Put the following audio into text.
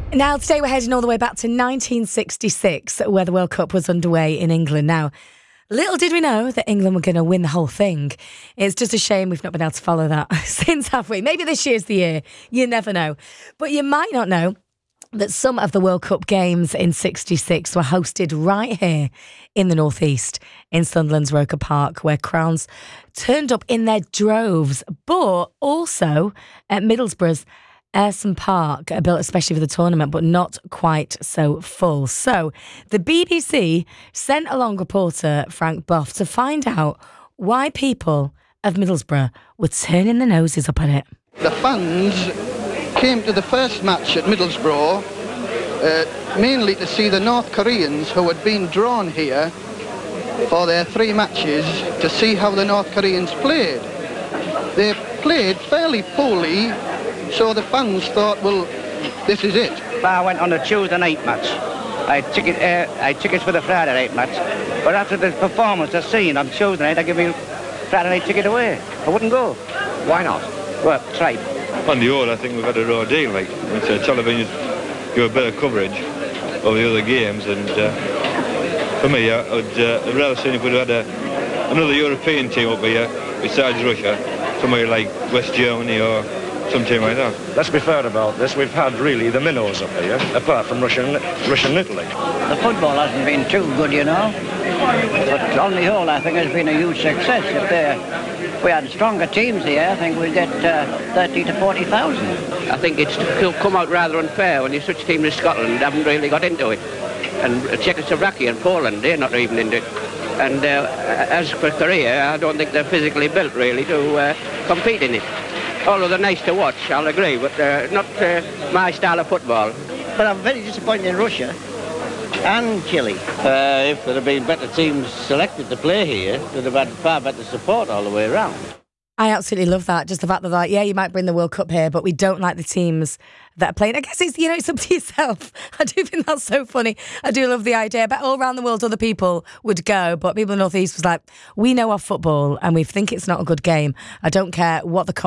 Now, today we're heading all the way back to 1966, where the World Cup was underway in England. Now, little did we know that England were going to win the whole thing. It's just a shame we've not been able to follow that since, have we? Maybe this year's the year. You never know. But you might not know that some of the World Cup games in 66 were hosted right here in the Northeast, in Sunderland's Roker Park, where crowds turned up in their droves, but also at Middlesbrough's Ayresome Park, built especially for the tournament, but not quite so full. So the BBC sent along reporter Frank Bough to find out why people of Middlesbrough were turning their noses up at it. The fans came to the first match at Middlesbrough mainly to see the North Koreans who had been drawn here for their 3 matches to see how the North Koreans played. They played fairly poorly, so the fans thought, well, this is it. I went on a Tuesday night match. I had tickets for the Friday night match. But after the performance I seen on Tuesday night, I give me Friday night ticket away. I wouldn't go. Why not? Well, tripe. On the whole, I think we've had a raw deal. Like, television give a better coverage of the other games, and for me, I'd rather seen if we'd had another European team up here besides Russia, somewhere like West Germany or some team like that. Let's be fair about this. We've had really the minnows up here, apart from Russia and Italy. The football hasn't been too good, you know. But on the whole, I think it's been a huge success. If we had stronger teams here, I think we'd get 30 to 40,000. I think it's come out rather unfair when such teams as Scotland haven't really got into it. And Czechoslovakia and Poland, they're not even into it. And as for Korea, I don't think they're physically built really to compete in it. Although they're nice to watch, I'll agree, but they're not my style of football. But I'm very disappointed in Russia and Chile. If there had been better teams selected to play here, they'd have had far better support all the way around. I absolutely love that. Just the fact that, like, yeah, you might bring the World Cup here, but we don't like the teams that are playing. I guess it's, it's up to yourself. I do think that's so funny. I do love the idea. But all around the world, other people would go. But people in the North East was like, we know our football and we think it's not a good game. I don't care what the